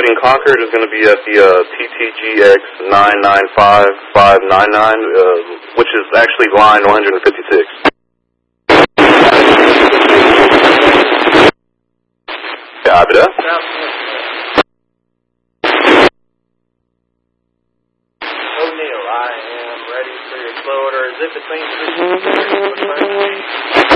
Fighting Concord is going to be at the TTGX 995599, which is actually line 156. Copy that. O'Neill, I am ready for your slow order. Is it between 3?